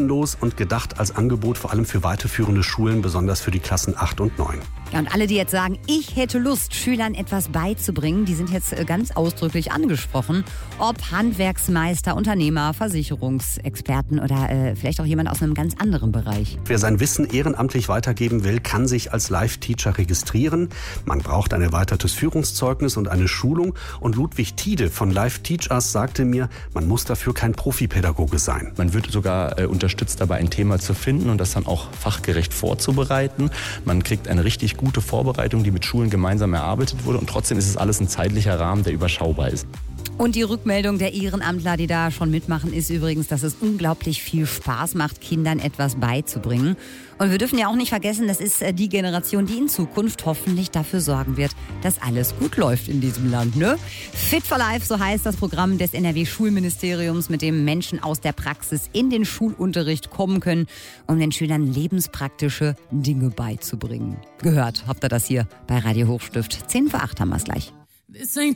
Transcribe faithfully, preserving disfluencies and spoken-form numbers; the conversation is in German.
kostenlos und gedacht als Angebot vor allem für weiterführende Schulen, besonders für die Klassen acht und neun. Ja, und alle, die jetzt sagen, ich hätte Lust, Schülern etwas beizubringen, die sind jetzt ganz ausdrücklich angesprochen. Ob Handwerksmeister, Unternehmer, Versicherungsexperten oder äh, vielleicht auch jemand aus einem ganz anderen Bereich. Wer sein Wissen ehrenamtlich weitergeben will, kann sich als Live-Teacher registrieren. Man braucht ein erweitertes Führungszeugnis und eine Schulung. Und Ludwig Tiede von Live Teachers sagte mir, man muss dafür kein Profipädagoge sein. Man wird sogar äh, unterstützt dabei, ein Thema zu finden und das dann auch fachgerecht vorzubereiten. Man kriegt eine richtig gute Vorbereitung, die mit Schulen gemeinsam erarbeitet wurde. Und trotzdem ist es alles ein zeitlicher Rahmen, der überschaubar ist. Und die Rückmeldung der Ehrenamtler, die da schon mitmachen, ist übrigens, dass es unglaublich viel Spaß macht, Kindern etwas beizubringen. Und wir dürfen ja auch nicht vergessen, das ist die Generation, die in Zukunft hoffentlich dafür sorgen wird, dass alles gut läuft in diesem Land, ne? Fit for Life, so heißt das Programm des N R W-Schulministeriums, mit dem Menschen aus der Praxis in den Schulunterricht kommen können, um den Schülern lebenspraktische Dinge beizubringen. Gehört habt ihr das hier bei Radio Hochstift. zehn vor acht haben wir es gleich.